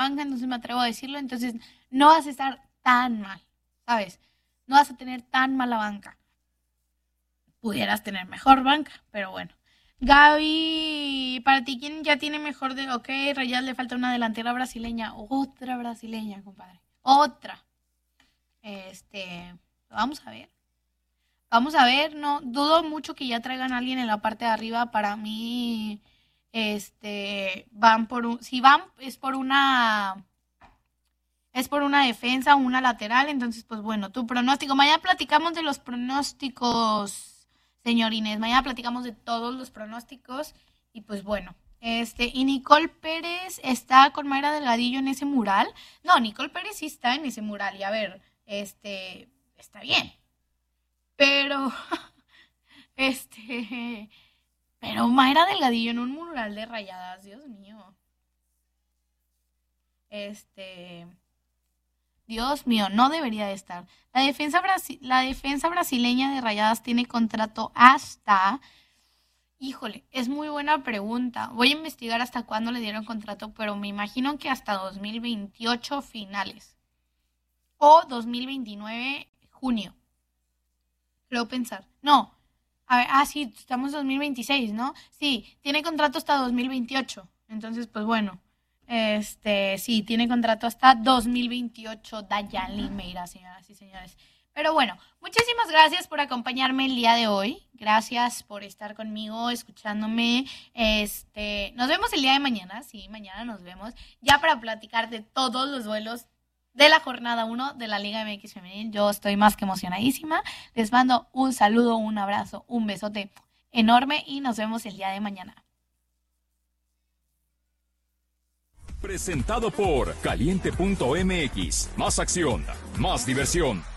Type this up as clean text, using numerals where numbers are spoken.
banca, entonces me atrevo a decirlo, entonces no vas a estar tan mal, ¿sabes? No vas a tener tan mala banca. Pudieras tener mejor banca, pero bueno. Gaby, para ti, ¿quién ya tiene mejor de... Ok, Rayas le falta una delantera brasileña. Otra brasileña, compadre. Otra. Vamos a ver. Vamos a ver, no, dudo mucho que ya traigan a alguien en la parte de arriba. Para mí, van por un... Si van, es por una defensa o una lateral, entonces pues bueno, tu pronóstico. Mañana platicamos de los pronósticos, señor Inés. Mañana platicamos de todos los pronósticos y pues bueno. Y Nicole Pérez está con Mayra Delgadillo en ese mural. No, Nicole Pérez sí está en ese mural y a ver, está bien. Pero, este, pero Mayra Delgadillo en un mural de rayadas, Dios mío. Este, Dios mío, no debería de estar. La defensa brasileña de Rayadas tiene contrato hasta... Híjole, es muy buena pregunta. Voy a investigar hasta cuándo le dieron contrato, pero me imagino que hasta 2028 finales. O 2029 junio. Creo pensar. No. A ver, sí, estamos en 2026, ¿no? Sí, tiene contrato hasta 2028. Entonces, pues bueno. Sí, tiene contrato hasta 2028 Dayan Limeira, señoras y señores. Pero bueno, muchísimas gracias por acompañarme el día de hoy. Gracias por estar conmigo, escuchándome. Nos vemos el día de mañana. Sí, mañana nos vemos. Ya para platicar de todos los duelos de la jornada 1 de la Liga MX Femenil. Yo estoy más que emocionadísima. Les mando un saludo, un abrazo, un besote enorme y nos vemos el día de mañana. Presentado por Caliente.mx. Más acción, más diversión.